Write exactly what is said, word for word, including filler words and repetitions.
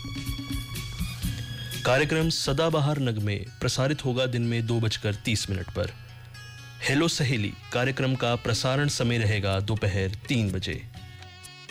कार्यक्रम सदाबहार नगमे प्रसारित होगा दिन में दो बजकर तीस मिनट पर। हेलो सहेली कार्यक्रम का प्रसारण समय रहेगा दोपहर तीन बजे।